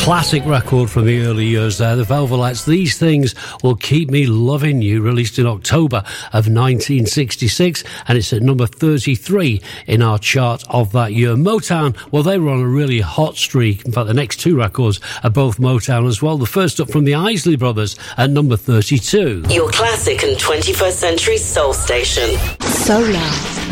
Classic record from the early years there, the Velvelettes. These Things Will Keep Me Loving You, released in October of 1966, and it's at number 33 in our chart of that year. Motown, well, they were on a really hot streak. In fact, the next two records are both Motown as well. The first up from the Isley Brothers at number 32. Your classic and 21st century soul station. Solar.